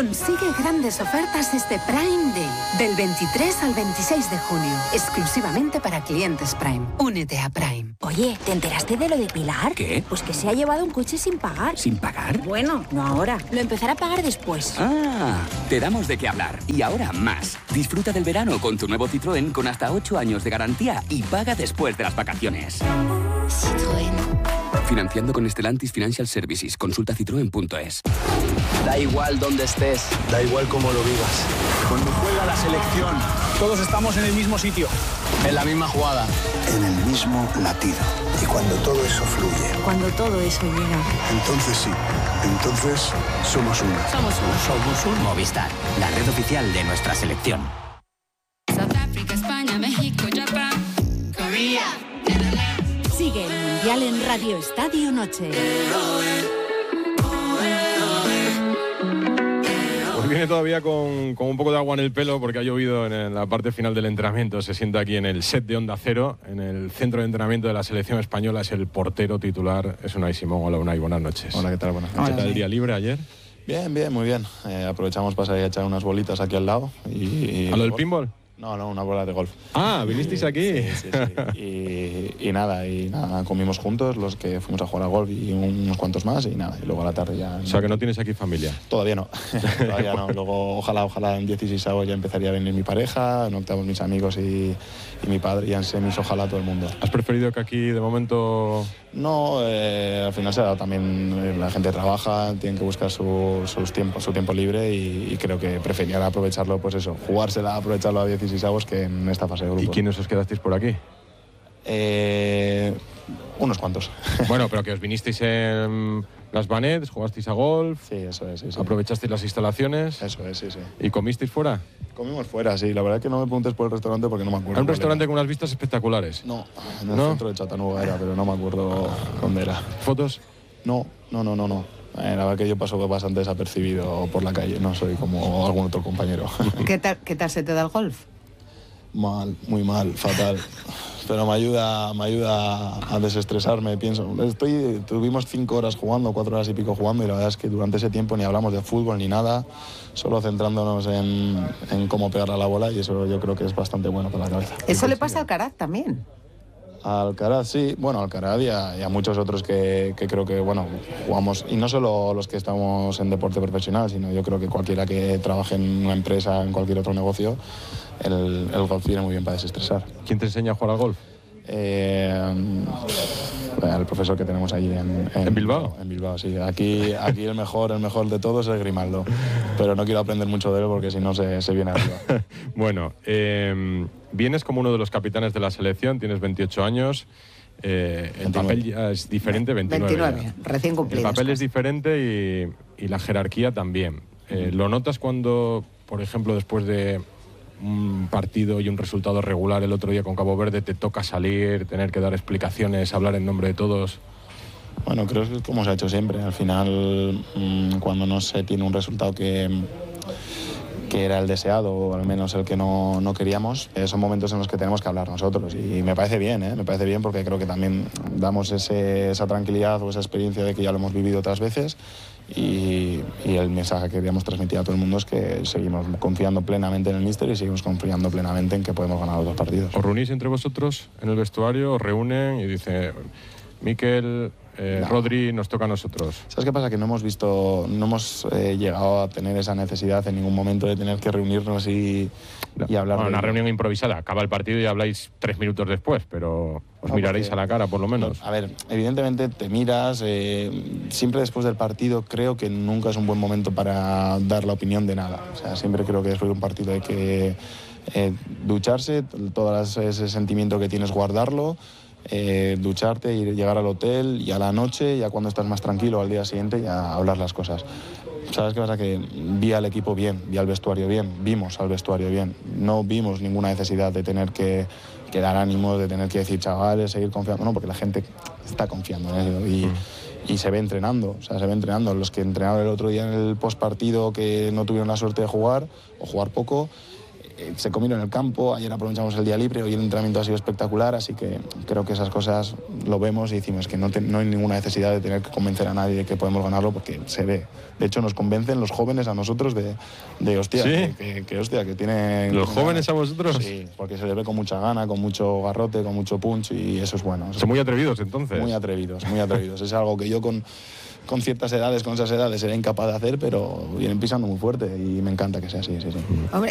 Consigue grandes ofertas este Prime Day, del 23 al 26 de junio, exclusivamente para clientes Prime. Únete a Prime. Oye, ¿te enteraste de lo de Pilar? ¿Qué? Pues que se ha llevado un coche sin pagar. ¿Sin pagar? Bueno, no ahora. Lo empezará a pagar después. Ah, te damos de qué hablar. Y ahora más. Disfruta del verano con tu nuevo Citroën con hasta 8 años de garantía y paga después de las vacaciones. Citroën. Financiando con Stellantis Financial Services. Consulta citroen.es. Da igual dónde estés, da igual cómo lo vivas. Cuando juega la selección, todos estamos en el mismo sitio, en la misma jugada, en el mismo latido. Y cuando todo eso fluye, Cuando todo eso llega. entonces sí, entonces somos uno. Somos un Movistar, la red oficial de nuestra selección. South Africa, España, México, Japón, Corea. Sigue el Mundial en Radio Estadio Noche. Pues viene todavía con un poco de agua en el pelo porque ha llovido en la parte final del entrenamiento. Se sienta aquí en el set de Onda Cero, en el centro de entrenamiento de la selección española. Es el portero titular, es Unai Simón. Hola Unai, buenas noches. Hola, ¿qué tal? Buenas noches. ¿Qué tal el día libre ayer? Bien, muy bien. Aprovechamos para salir a echar unas bolitas aquí al lado. ¿A lo del pinball? No, una bola de golf. Ah, ¿vinisteis aquí? Sí. Y nada, comimos juntos los que fuimos a jugar a golf y unos cuantos más y nada. Y luego a la tarde ya... O sea, que no tienes aquí familia. Todavía no. Luego, ojalá en 16avos ya empezaría a venir mi pareja, en octavos mis amigos y mi padre, y en semis ojalá todo el mundo. ¿Has preferido que aquí de momento...? No, al final se ha dado también, la gente trabaja, tienen que buscar su tiempo libre y creo que preferían aprovecharlo, pues eso, jugársela, aprovecharlo a 16avos que en esta fase de grupo. ¿Y quiénes os quedasteis por aquí? Unos cuantos. Bueno, pero que os vinisteis en Las Banets, jugasteis a golf. Sí, eso es. Sí. Aprovechasteis las instalaciones. Eso es, sí. ¿Y comisteis fuera? Comimos fuera, sí. La verdad es que no me preguntes por el restaurante porque no me acuerdo. ¿Era un restaurante con unas vistas espectaculares? No, en el centro de Chattanooga era, pero no me acuerdo dónde era. ¿Fotos? No. La verdad que yo paso bastante desapercibido por la calle, no soy como algún otro compañero. ¿Qué tal se te da el golf? Mal, muy mal, fatal. Pero me ayuda a desestresarme, pienso. Tuvimos 5 horas jugando, 4 horas y pico jugando, y la verdad es que durante ese tiempo ni hablamos de fútbol ni nada, solo centrándonos en cómo pegarle a la bola, y eso yo creo que es bastante bueno para la cabeza. Eso le pasa al Alcaraz también. A Alcaraz, sí. Bueno, a Alcaraz y a muchos otros que creo que, bueno, jugamos. Y no solo los que estamos en deporte profesional, sino yo creo que cualquiera que trabaje en una empresa, en cualquier otro negocio, el golf viene muy bien para desestresar. ¿Quién te enseña a jugar al golf? El profesor que tenemos allí ¿En Bilbao? En Bilbao, sí. Aquí el mejor de todos es Grimaldo. Pero no quiero aprender mucho de él porque si no se viene arriba. Bueno, vienes como uno de los capitanes de la selección, tienes 28 años. El papel ya es diferente, 29 recién cumplidos. El papel es diferente y la jerarquía también. ¿Lo notas cuando, por ejemplo, después de un partido y un resultado regular el otro día con Cabo Verde, te toca salir, tener que dar explicaciones, hablar en nombre de todos? Bueno, creo que es como se ha hecho siempre. Al final, cuando no se tiene un resultado que era el deseado, o al menos el que no queríamos, son momentos en los que tenemos que hablar nosotros. Y me parece bien, me parece bien, porque creo que también damos esa tranquilidad o esa experiencia de que ya lo hemos vivido otras veces. Y el mensaje que queríamos transmitir a todo el mundo es que seguimos confiando plenamente en el míster y seguimos confiando plenamente en que podemos ganar los 2 partidos. ¿Os reunís entre vosotros en el vestuario? ¿Os reúnen y dice Mikel, No. Rodri, nos toca a nosotros? ¿Sabes qué pasa? Que no hemos llegado a tener esa necesidad en ningún momento de tener que reunirnos y hablar. Bueno, una reunión improvisada. Acaba el partido y habláis 3 minutos después, pero os miraréis a la cara, por lo menos. A ver, evidentemente te miras. Siempre después del partido creo que nunca es un buen momento para dar la opinión de nada. O sea, siempre creo que después de un partido hay que ducharse, todo ese sentimiento que tienes guardarlo. Ducharte y llegar al hotel, y a la noche, ya cuando estás más tranquilo, al día siguiente ya hablar las cosas. ¿Sabes qué pasa? Que vi al equipo bien, vi al vestuario bien, vimos al vestuario bien. No vimos ninguna necesidad de tener que dar ánimos, de tener que decir chavales, seguir confiando. No, porque la gente está confiando en eso y se ve entrenando. O sea, se ve entrenando. Los que entrenaron el otro día en el postpartido, que no tuvieron la suerte de jugar o jugar poco, se comieron en el campo, ayer aprovechamos el día libre, hoy el entrenamiento ha sido espectacular, así que creo que esas cosas lo vemos y decimos que no hay ninguna necesidad de tener que convencer a nadie de que podemos ganarlo, porque se ve. De hecho, nos convencen los jóvenes a nosotros de hostia, ¿Sí? que tienen... ¿Los jóvenes a vosotros? Sí, porque se les ve con mucha gana, con mucho garrote, con mucho punch, y eso es bueno. Son muy atrevidos, entonces. Muy atrevidos, muy atrevidos. Es algo que yo con ciertas edades, con esas edades, era incapaz de hacer, pero vienen pisando muy fuerte y me encanta que sea así, sí. Hombre,